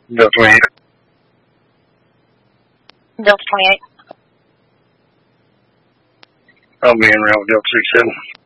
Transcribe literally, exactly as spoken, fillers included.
Delta twenty-eight. Delta twenty-eight. I'll be in route with Delta sixty-seven.